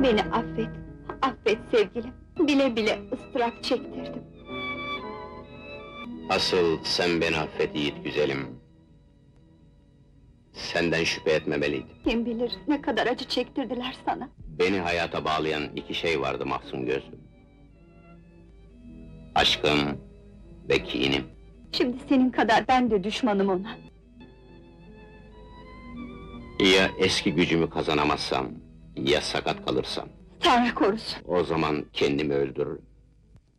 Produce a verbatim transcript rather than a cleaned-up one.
Beni affet, affet sevgilim. Bile bile ıstırap çektirdim. Asıl sen beni affet yiğit güzelim. Senden şüphe etmemeliydim. Kim bilir ne kadar acı çektirdiler sana. Beni hayata bağlayan iki şey vardı Mahzun gözlüm. Aşkım ve kinim. Şimdi senin kadar ben de düşmanım ona. Ya eski gücümü kazanamazsam, ya sakat kalırsam, Tanrı korusun. o zaman kendimi öldürürüm.